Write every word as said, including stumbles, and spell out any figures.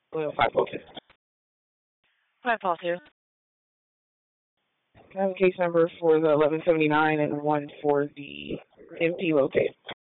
Well, five oh two. Hi, Paul, too. I have a case number for the eleven seventy-nine and one for the M P locate.